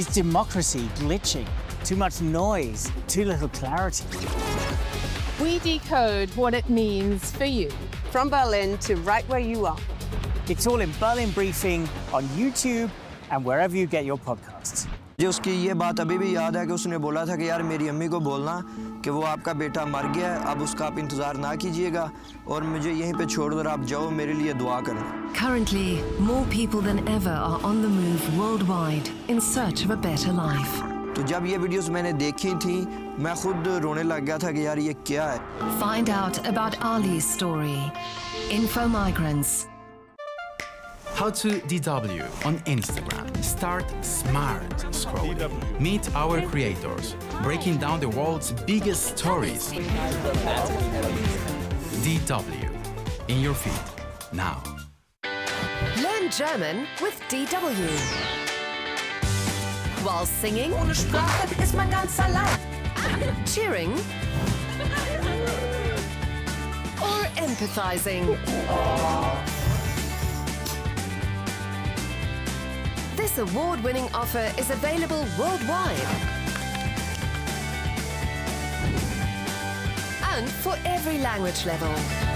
Is democracy glitching? Too much noise, too little clarity. We decode what it means for you. From Berlin to right where you are. It's all in Berlin Briefing on YouTube and wherever you get your podcasts. मुझे उसकी ये बात अभी भी याद है कि उसने बोला था कि यार मेरी अम्मी को बोलना कि वो आपका बेटा मर गया है, अब उसका आप इंतज़ार ना कीजिएगा और मुझे यहीं पे छोड़ कर आप जाओ, मेरे लिए दुआ करना. Currently, more people than ever are on the move worldwide in search of a better life. तो जब ये वीडियोस मैंने देखी थी, मैं खुद रोने लग गया था कि यार ये क्या है. Find out about Ali's story. Info Migrants. How to DW on Instagram. Start smart scrolling. Meet our creators, breaking down the world's biggest stories. DW in your feed now. Learn German with DW. While singing, Ohne Sprache ist man ganz allein. cheering, or empathizing. This award-winning offer is available worldwide. And for every language level.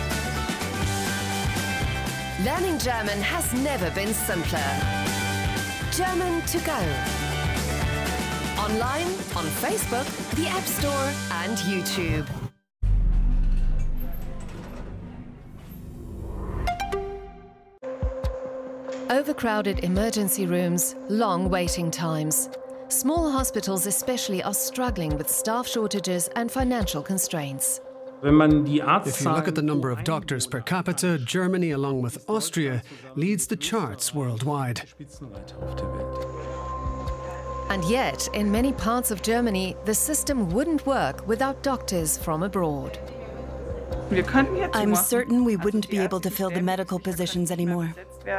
Learning German has never been simpler. German to go. Online, on Facebook, the App Store and YouTube. Overcrowded emergency rooms, long waiting times. Small hospitals especially are struggling with staff shortages and financial constraints. If you look at the number of doctors per capita, Germany, along with Austria, leads the charts worldwide. And yet, in many parts of Germany, the system wouldn't work without doctors from abroad. I'm certain we wouldn't be able to fill the medical positions anymore.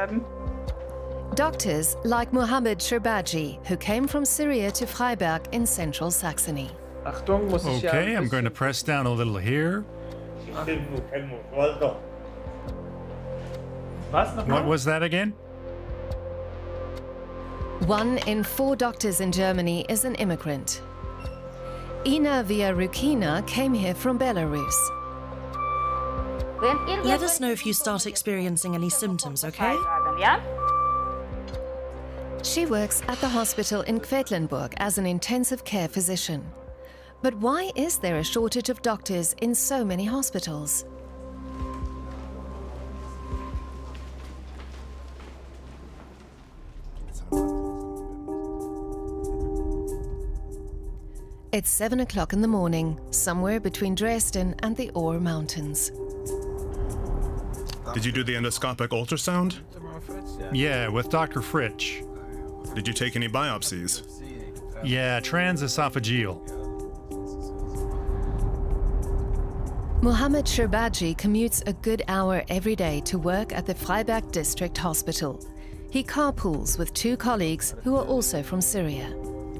Doctors like Mohammed Sherbaji, who came from Syria to Freiberg in central Saxony. Okay, I'm going to press down a little here. What was that again? 1 in 4 doctors in Germany is an immigrant. Ina Viarukina came here from Belarus. Let us know if you start experiencing any symptoms, okay? She works at the hospital in Quedlinburg as an intensive care physician. But why is there a shortage of doctors in so many hospitals? It's 7 o'clock in the morning, somewhere between Dresden and the Ore Mountains. Did you do the endoscopic ultrasound? Yeah, with Dr. Fritsch. Did you take any biopsies? Yeah, transesophageal. Mohammed Sherbaji commutes a good hour every day to work at the Freiberg District Hospital. He carpools with 2 colleagues who are also from Syria.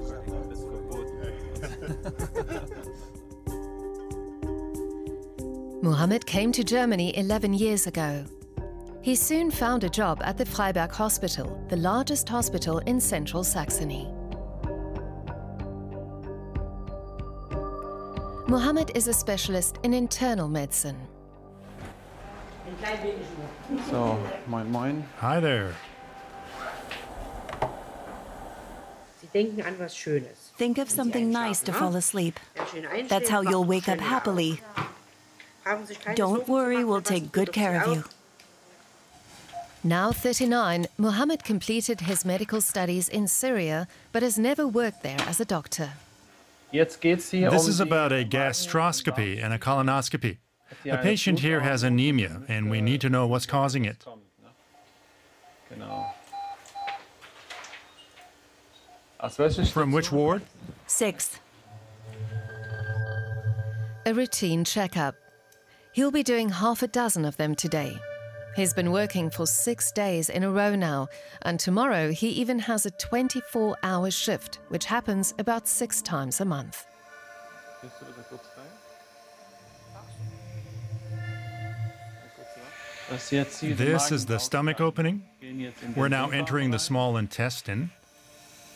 Mohammed came to Germany 11 years ago. He soon found a job at the Freiberg Hospital, the largest hospital in central Saxony. Mohammed is a specialist in internal medicine. So, moin moin. Hi there. Think of something nice to fall asleep. That's how you'll wake up happily. Don't worry, we'll take good care of you. Now 39, Mohammed completed his medical studies in Syria, but has never worked there as a doctor. This is about a gastroscopy and a colonoscopy. The patient here has anemia, and we need to know what's causing it. From which ward? 6th. A routine checkup. He'll be doing half a dozen of them today. He's been working for 6 days in a row now, and tomorrow he even has a 24-hour shift, which happens about 6 times a month. This is the stomach opening. We're now entering the small intestine.